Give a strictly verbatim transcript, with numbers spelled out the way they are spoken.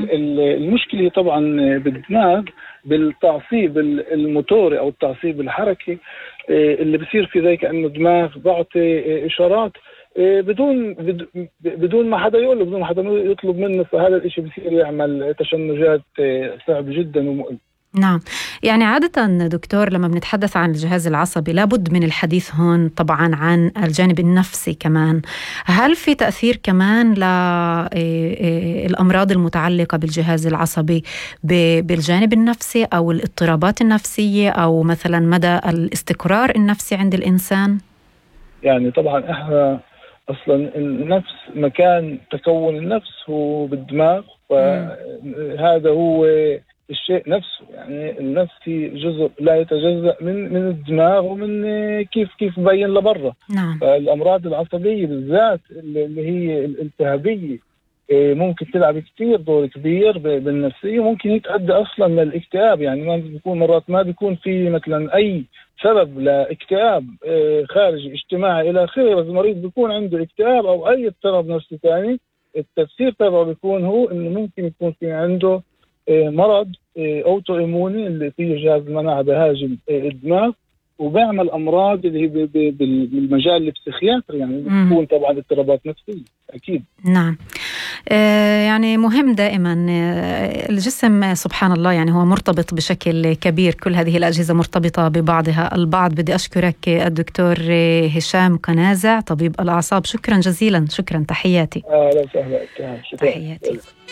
المشكلة طبعا بالدماغ بالتعصيب الموتوري أو التعصيب الحركي اللي بصير في ذلك أنه الدماغ بعطي إشارات بدون بدون ما حدا يقول بدون ما حدا يطلب منه، فهذا الإشي بصير يعمل تشنجات صعب جدا ومؤلم. نعم، يعني عادة دكتور لما بنتحدث عن الجهاز العصبي لابد من الحديث هون طبعا عن الجانب النفسي كمان. هل في تأثير كمان للأمراض المتعلقة بالجهاز العصبي بالجانب النفسي أو الاضطرابات النفسية أو مثلا مدى الاستقرار النفسي عند الإنسان؟ يعني طبعا احنا أصلا النفس مكان تكون النفس هو بالدماغ، وهذا هو الشيء نفسه. يعني النفس هي جزء لا يتجزأ من من الدماغ ومن كيف كيف بين لبرا. نعم. فالأمراض العصبية بالذات اللي هي الالتهابية ممكن تلعب كتير دور كبير بالنفسية، ممكن يتأدى أصلا للاكتئاب. يعني ما بيكون مرات ما بيكون في مثلا أي سبب لاكتئاب خارجي اجتماعي إلى آخره، بس المريض بيكون عنده اكتئاب أو أي اضطراب نفسي ثاني، التفسير تبعه بيكون هو إنه ممكن يكون في عنده مرض أوتو إيموني اللي فيه جهاز المناعة بهاجم الدماغ وبيعمل أمراض اللي هي بالمجال البسيخياتري، يعني بتكون طبعا اضطرابات نفسية أكيد. نعم. آه يعني مهم دائما الجسم سبحان الله يعني هو مرتبط بشكل كبير، كل هذه الأجهزة مرتبطة ببعضها البعض. بدي أشكرك الدكتور هشام قنازع طبيب الأعصاب، شكرا جزيلا. شكرا، تحياتي. أهلا وسهلا. تحياتي.